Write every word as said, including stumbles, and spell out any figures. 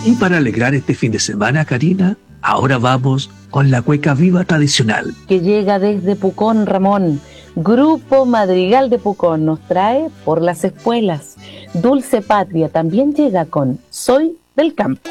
Y para alegrar este fin de semana, Karina, ahora vamos con la cueca viva tradicional. Que llega desde Pucón, Ramón. Grupo Madrigal de Pucón nos trae Por las Espuelas. Dulce Patria también llega con Soy del Campo.